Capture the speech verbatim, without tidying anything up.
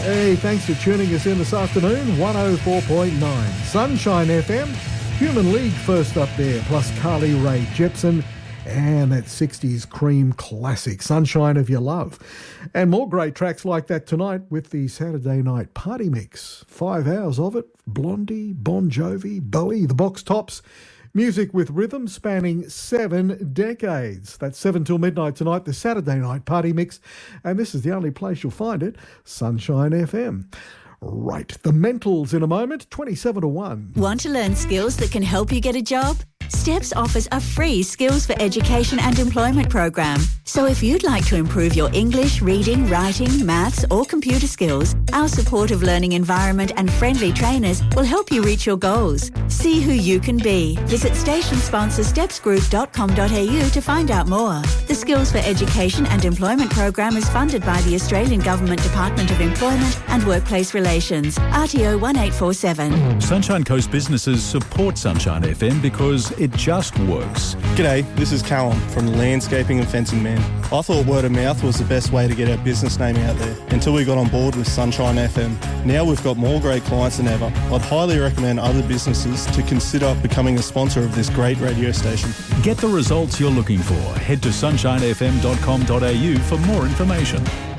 Hey, thanks for tuning us in this afternoon. one oh four point nine Sunshine F M. Human League first up there, plus Carly Rae Jepsen and that sixties cream classic, Sunshine of Your Love. And more great tracks like that tonight with the Saturday Night Party Mix. Five hours of it. Blondie, Bon Jovi, Bowie, the Box Tops. Music with rhythm spanning seven decades. That's seven till midnight tonight, the Saturday Night Party Mix. And this is the only place you'll find it, Sunshine F M. Right, the Mentals in a moment, twenty-seven to one. Want to learn skills that can help you get a job? STEPS offers a free Skills for Education and Employment program. So if you'd like to improve your English, reading, writing, maths or computer skills, our supportive learning environment and friendly trainers will help you reach your goals. See who you can be. Visit station sponsor steps group dot com dot a u to find out more. The Skills for Education and Employment program is funded by the Australian Government Department of Employment and Workplace Relations, R T O one eight four seven. Sunshine Coast businesses support Sunshine F M because it just works. G'day, this is Callum from Landscaping and Fencing Man. I thought word of mouth was the best way to get our business name out there until we got on board with Sunshine F M. Now we've got more great clients than ever. I'd highly recommend other businesses to consider becoming a sponsor of this great radio station. Get the results you're looking for. Head to sunshine f m dot com dot a u for more information.